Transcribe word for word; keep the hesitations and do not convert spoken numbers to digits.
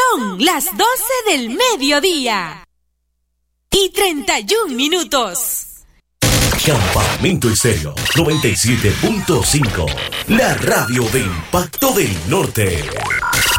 Son las doce del mediodía y treinta y un minutos. Campamento Estéreo noventa y siete punto cinco, la radio de Impacto del Norte.